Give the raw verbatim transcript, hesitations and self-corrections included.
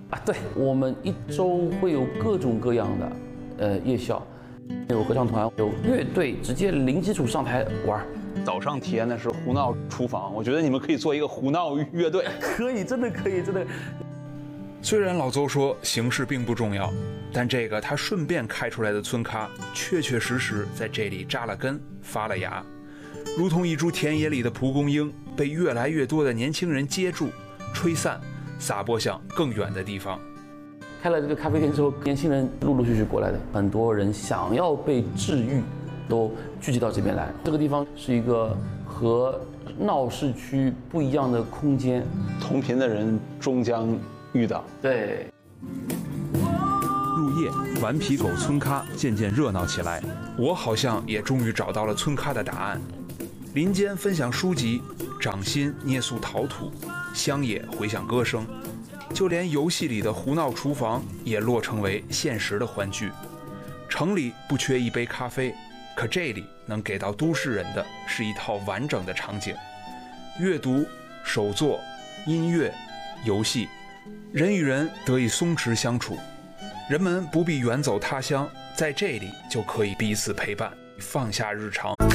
啊，对，我们一周会有各种各样的呃夜校，有合唱团，有乐队，直接零基础上台玩。 早上体验的是胡闹厨房，我觉得你们可以做一个胡闹乐队。 可以，真的可以，真的。 虽然老邹说形式并不重要，但这个他顺便开出来的村咖，确确实实在这里扎了根、发了芽，如同一株田野里的蒲公英，被越来越多的年轻人接住、吹散，撒播向更远的地方。 开了这个咖啡店之后，年轻人陆陆续续过来的，很多人想要被治愈，都聚集到这边来。这个地方是一个和闹市区不一样的空间， 同频的人终将遇到。 对。 入夜，顽皮狗村咖渐渐热闹起来。我好像也终于找到了村咖的答案。林间分享书籍，掌心捏塑陶土，乡野回响歌声，就连游戏里的胡闹厨房也落成为现实的欢聚。城里不缺一杯咖啡，可这里能给到都市人的是一套完整的场景：阅读、手作、音乐、游戏，人与人得以松弛相处。人们不必远走他乡，在这里就可以彼此陪伴，放下日常。